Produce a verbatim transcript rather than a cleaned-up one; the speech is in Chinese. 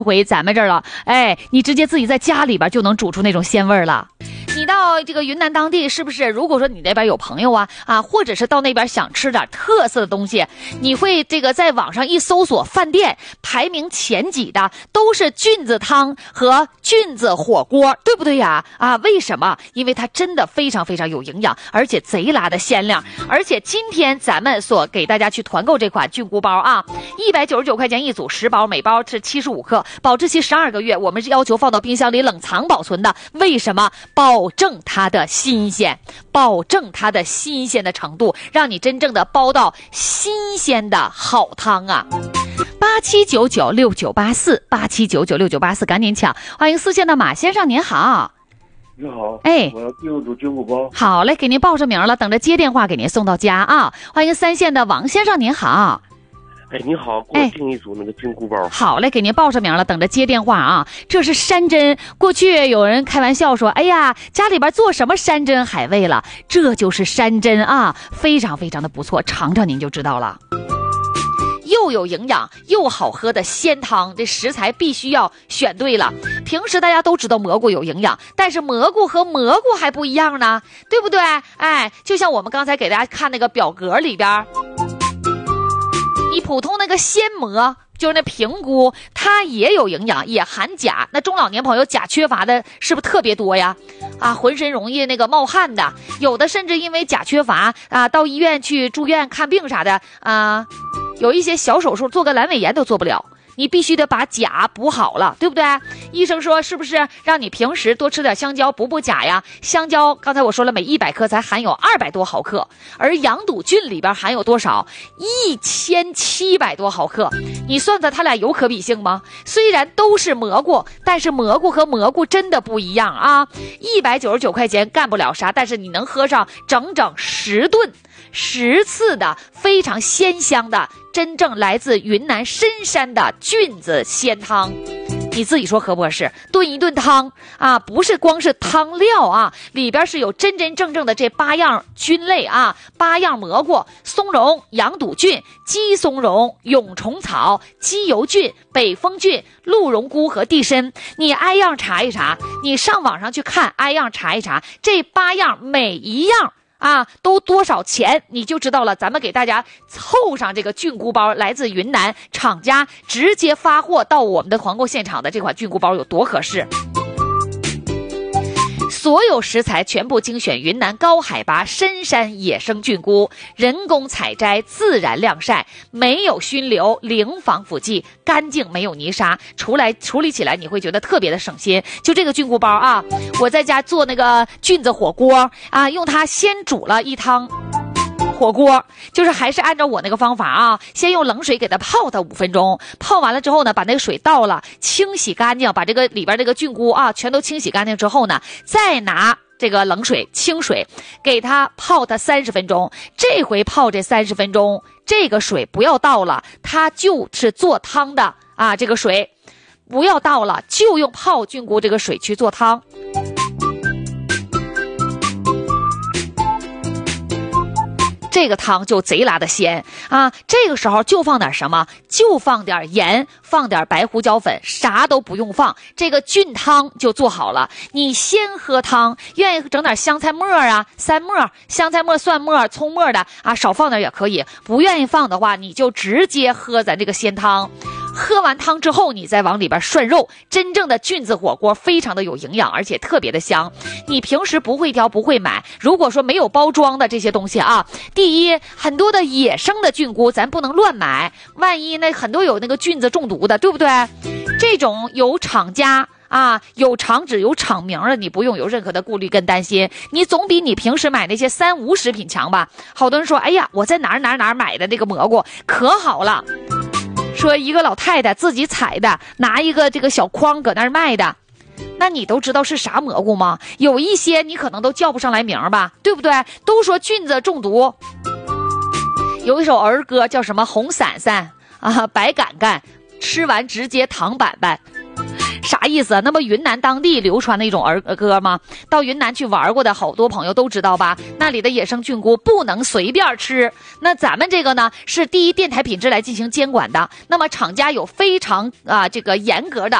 回咱们这儿了，哎，你直接自己在家里边就能煮出那种鲜味儿了。你到这个云南当地，是不是如果说你那边有朋友啊啊，或者是到那边想吃点特色的东西，你会这个在网上一搜索，饭店排名前几的都是菌子汤和菌子火锅，对不对呀？啊，为什么？因为它真的非常非常有营养，而且贼拉的鲜亮。而且今天咱们所给大家去团购这款菌菇包啊，一百九十九块钱一组，十包，每包是七十五克，保质期十二个月，我们是要求放到冰箱里冷藏保存的。为什么？保证它的新鲜，保证它的新鲜的程度，让你真正的煲到新鲜的好汤啊！八七九九六九八四，八七九九六九八四，赶紧抢！欢迎四线的马先生，您好。 你好， 哎， 我要订一组菌菇包。 好嘞，给您报上名了，等着接电话给您送到家啊！欢迎三线的王先生，您好。 哎，你好，给我订一组那个菌菇包。 好嘞，给您报上名了，等着接电话啊！这是山珍，过去有人开玩笑说，哎呀，家里边做什么山珍海味了？这就是山珍啊，非常非常的不错，尝尝您就知道了。又有营养又好喝的鲜汤，这食材必须要选对了。平时大家都知道蘑菇有营养，但是蘑菇和蘑菇还不一样呢，对不对？哎，就像我们刚才给大家看那个表格里边，你普通那个鲜蘑，就是那平菇，它也有营养，也含钾。那中老年朋友钾缺乏的是不是特别多呀？啊，浑身容易那个冒汗的，有的甚至因为钾缺乏啊，到医院去住院看病啥的啊，有一些小手术做个阑尾炎都做不了。你必须得把钾补好了，对不对？医生说是不是让你平时多吃点香蕉补补钾呀？香蕉刚才我说了，每一百克才含有二百多毫克，而羊肚菌里边含有多少？一千七百多毫克。你算算它俩有可比性吗？虽然都是蘑菇，但是蘑菇和蘑菇真的不一样啊！一百九十九块钱干不了啥，但是你能喝上整整十顿。十次的非常鲜香的真正来自云南深山的菌子鲜汤，你自己说合不合适？炖一顿汤啊，不是光是汤料啊，里边是有真真正正的这八样菌类啊，八样蘑菇：松茸、羊肚菌、鸡松茸、蛹虫草、鸡油菌、北风菌、鹿茸菇和地参。你挨样查一查，你上网上去看，挨样查一查，这八样每一样啊，都多少钱你就知道了。咱们给大家凑上这个菌菇包，来自云南厂家直接发货到我们的团购现场的这款菌菇包有多合适。所有食材全部精选云南高海拔深山野生菌菇，人工采摘，自然晾晒，没有熏留，零防腐剂，干净没有泥沙，出来处理起来你会觉得特别的省心。就这个菌菇包啊，我在家做那个菌子火锅啊，用它先煮了一汤火锅，就是还是按照我那个方法啊，先用冷水给它泡它五分钟，泡完了之后呢，把那个水倒了，清洗干净，把这个里边这个菌菇啊全都清洗干净之后呢，再拿这个冷水清水给它泡它三十分钟。这回泡这三十分钟，这个水不要倒了，它就是做汤的啊，这个水不要倒了，就用泡菌菇这个水去做汤。这个汤就贼拉的鲜啊！这个时候就放点什么？就放点盐，放点白胡椒粉，啥都不用放，这个菌汤就做好了。你先喝汤，愿意整点香菜末啊、三末、香菜末、蒜末、葱末的啊，少放点也可以。不愿意放的话，你就直接喝咱这个鲜汤。喝完汤之后，你再往里边涮肉，真正的菌子火锅非常的有营养，而且特别的香。你平时不会挑不会买，如果说没有包装的这些东西啊，第一，很多的野生的菌菇咱不能乱买，万一那很多有那个菌子中毒的，对不对？这种有厂家啊，有厂址有厂名的，你不用有任何的顾虑跟担心，你总比你平时买那些三无食品强吧。好多人说，哎呀，我在哪儿哪儿哪儿买的那个蘑菇可好了，说一个老太太自己采的，拿一个这个小筐搁那儿卖的，那你都知道是啥蘑菇吗？有一些你可能都叫不上来名吧，对不对？都说菌子中毒，有一首儿歌叫什么红伞伞啊，白杆杆，吃完直接躺板板。 啥意思？那么云南当地流传的一种儿歌吗？到云南去玩过的好多朋友都知道吧？那里的野生菌菇不能随便吃。那咱们这个呢，是第一电台品质来进行监管的。那么厂家有非常啊、呃、这个严格的